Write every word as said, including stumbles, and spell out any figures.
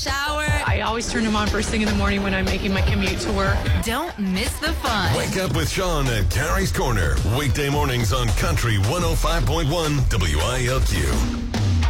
shower. I always turn them on first thing in the morning when I'm making my commute to work. Don't miss the fun. Wake up with Sean at Carrie's Corner. Weekday mornings on Country one oh five point one W I L Q.